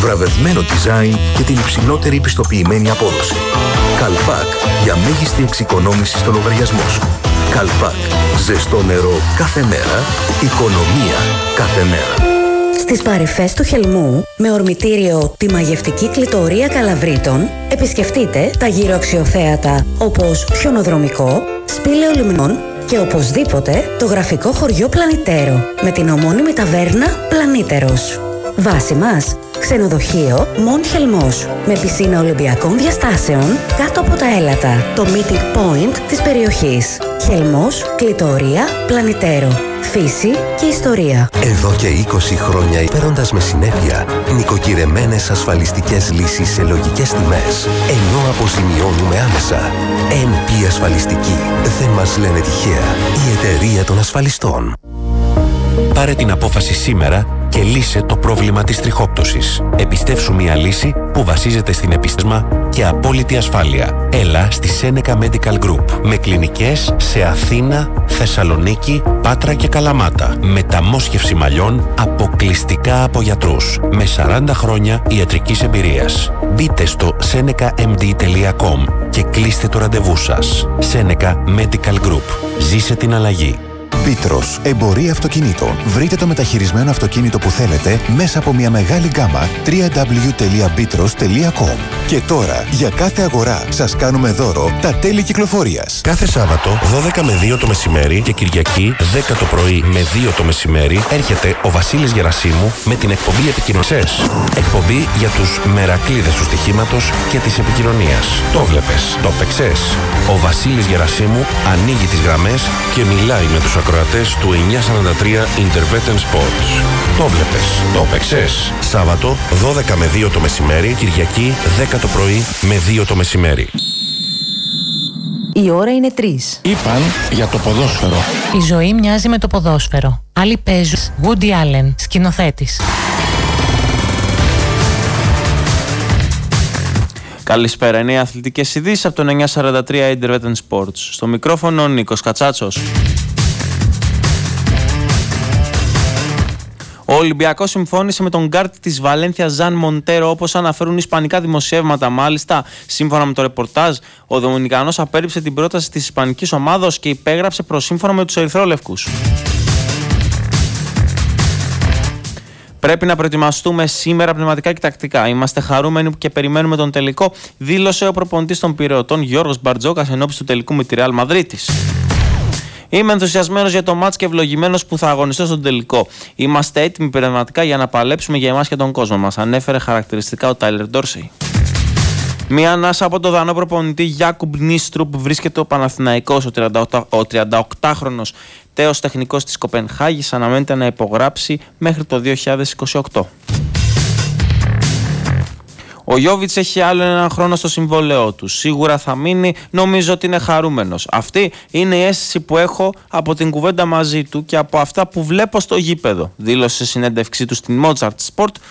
βραβευμένο design και την υψηλότερη πιστοποιημένη απόδοση. Καλπάκ, για μέγιστη εξοικονόμηση στο λογαριασμό σου. Καλπάκ, ζεστό νερό κάθε μέρα, οικονομία κάθε μέρα. Στις παρυφές του Χελμού, με ορμητήριο τη μαγευτική κλητορία Καλαβρίτων, επισκεφτείτε τα γύρω αξιοθέατα όπως Χιονοδρομικό, Σπήλαιο Λιμνών και οπωσδήποτε το γραφικό χωριό Πλανητέρο με την ομώνυμη ταβέρνα Πλανήτερος. Βάση μας, ξενοδοχείο Μον Χελμός με πισίνα Ολυμπιακών διαστάσεων κάτω από τα έλατα, το meeting point της περιοχής. Χελμός, κλητορία, Πλανητέρο. Φύση και ιστορία. Εδώ και 20 χρόνια παίρνοντας με συνέπεια νοικοκυρεμένες ασφαλιστικές λύσεις σε λογικές τιμές, ενώ αποζημιώνουμε άμεσα. NP Ασφαλιστική. Δεν μας λένε τυχαία. Η εταιρεία των ασφαλιστών. Πάρε την απόφαση σήμερα και λύσε το πρόβλημα της τριχόπτωσης. Επιστεύσου μια λύση που βασίζεται στην επιστήμη και απόλυτη ασφάλεια. Έλα στη Seneca Medical Group με κλινικές σε Αθήνα, Θεσσαλονίκη, Πάτρα και Καλαμάτα. Μεταμόσχευση μαλλιών αποκλειστικά από γιατρούς. Με 40 χρόνια ιατρικής εμπειρίας. Μπείτε στο senecamd.com και κλείστε το ραντεβού σας. Seneca Medical Group. Ζήσε την αλλαγή. Πίτρος, εμπορία αυτοκινήτων. Βρείτε το μεταχειρισμένο αυτοκίνητο που θέλετε μέσα από μια μεγάλη γκάμα www.bitros.com. Και τώρα, για κάθε αγορά, σας κάνουμε δώρο τα τέλη κυκλοφορίας. Κάθε Σάββατο 12 με 2 το μεσημέρι και Κυριακή 10 το πρωί με 2 το μεσημέρι έρχεται ο Βασίλης Γερασίμου με την εκπομπή Επικοινωνίες. Εκπομπή για τους μερακλείδες του στοιχήματος και της επικοινωνίας. Το βλέπες, το παίξες. Ο Βασίλης Γερασίμου ανοίγει τις γραμμές και μιλάει με τους ακροατές του 943 Intervetten Sports. Το βλέπες, το παίξες. Σάββατο 12 με 2 το μεσημέρι, Κυριακή 10 το πρωί με 2 το μεσημέρι. Η ώρα είναι 3. Είπαν για το ποδόσφαιρο. Η ζωή μοιάζει με το ποδόσφαιρο. Άλλοι παίζουν. Woody Allen, σκηνοθέτης. Καλησπέρα, είναι οι αθλητικές ειδήσεις από το 943 Intervetten Sports. Στο μικρόφωνο Νίκος Κατσάτσος. Ο Ολυμπιακός συμφώνησε με τον γκάρτ της Βαλένθια Ζαν Μοντέρο, όπως αναφέρουν ισπανικά δημοσιεύματα. Μάλιστα, σύμφωνα με το ρεπορτάζ, ο Δομινικανός απέρριψε την πρόταση της ισπανικής ομάδος και υπέγραψε προσύμφωνο με τους ερυθρόλευκους. Πρέπει να προετοιμαστούμε σήμερα πνευματικά και τακτικά. Είμαστε χαρούμενοι και περιμένουμε τον τελικό, δήλωσε ο προπονητής των Πειραιωτών Γιώργος Μπαρτζόκας ενώπιση του τελικού με τη Ρεάλ Μαδρίτης. Είμαι ενθουσιασμένος για το μάτς και ευλογημένος που θα αγωνιστώ στον τελικό. Είμαστε έτοιμοι πνευματικά για να παλέψουμε για εμάς και τον κόσμο μας, ανέφερε χαρακτηριστικά ο Τάιλερ Ντόρσεϊ. Μία ανάσα από τον Δανό προπονητή Γιάκουμπ Νίστρουπ βρίσκεται ο Παναθηναϊκός. Ο 38χρονος τέος τεχνικός της Κοπενχάγης αναμένεται να υπογράψει μέχρι το 2028. Ο Γιόβιτς έχει άλλο έναν χρόνο στο συμβόλαιό του. Σίγουρα θα μείνει, νομίζω ότι είναι χαρούμενος. Αυτή είναι η αίσθηση που έχω από την κουβέντα μαζί του και από αυτά που βλέπω στο γήπεδο, δήλωσε σε συνέντευξή του στην Mozart Sport